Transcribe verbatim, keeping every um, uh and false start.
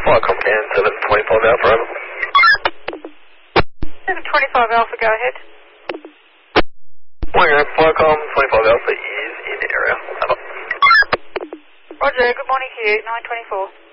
Flycom can seven twenty-five Alpha, over. seven twenty-five Alpha, go ahead. Morning, Flycom twenty-five Alpha is in area, over. Roger, good morning to you, nine twenty-four.